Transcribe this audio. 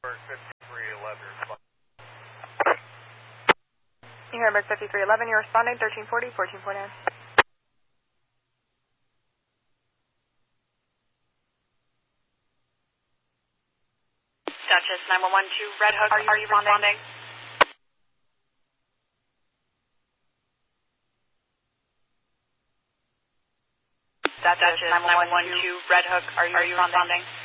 You hear Hamburg 5311, you're responding 1340, 14.9. Duchess 9112, Red Hook, are you responding? Duchess 9112, Red Hook, are you responding?